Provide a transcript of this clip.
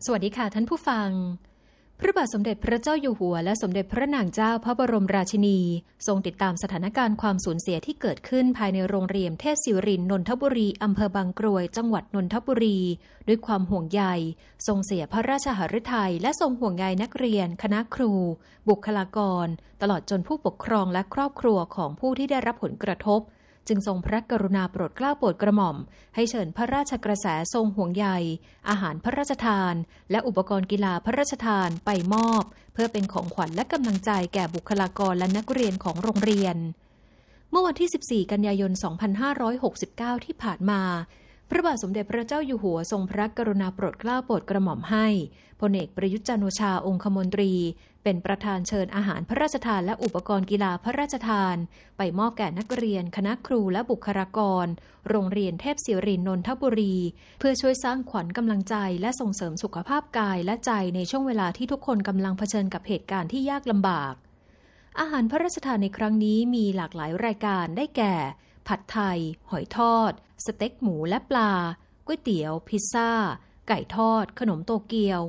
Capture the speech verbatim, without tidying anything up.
สวัสดีค่ะท่านผู้ฟังพระบาทสมเด็จพระเจ้าอยู่หัวและสมเด็จพระนางเจ้าพระบรมราชินีทรงติดตามสถานการณ์ความสูญเสียที่เกิดขึ้นภายในโรงเรียนเทพศิรินทร์นนทบุรีอำเภอบางกรวยจังหวัดนนทบุรีด้วยความห่วงใยทรงเสียพระราชหฤทัยและทรงห่วงใยนักเรียนคณะครูบุคลากรตลอดจนผู้ปกครองและครอบครัวของผู้ที่ได้รับผลกระทบจึงทรงพระกรุณาโปรดเกล้าโปรดกระหม่อมให้เชิญพระราชกระแสทรงห่วงใยอาหารพระราชทานและอุปกรณ์กีฬาพระราชทานไปมอบเพื่อเป็นของขวัญและกำลังใจแก่บุคลากรและนักเรียนของโรงเรียนเมื่อวันที่สิบสี่กันยายนสองพันห้าร้อยหกสิบเก้าที่ผ่านมาพระบาทสมเด็จพระเจ้าอยู่หัวทรงพระกรุณาโปรดเกล้าโปรดกระหม่อมให้พลเอกประยุทธ์จันทร์โอชาองคมนตรีเป็นประธานเชิญอาหารพระราชทานและอุปกรณ์กีฬาพระราชทานไปมอบแก่นักเรียนคณะครูและบุคลากรโรงเรียนเทพศิรินทร์นนทบุรีเพื่อช่วยสร้างขวัญกำลังใจและส่งเสริมสุขภาพกายและใจในช่วงเวลาที่ทุกคนกำลังเผชิญกับเหตุการณ์ที่ยากลำบากอาหารพระราชทานในครั้งนี้มีหลากหลายรายการได้แก่ผัดไทยหอยทอดสเต็กหมูและปลาก๋วยเตี๋ยวพิซซ่าไก่ทอดขนมโตเกียว